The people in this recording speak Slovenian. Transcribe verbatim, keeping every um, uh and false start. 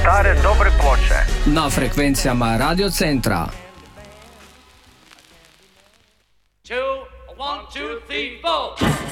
stare dobre ploče. Na frekvencijama Radio Centra. Two, one, two, three, four.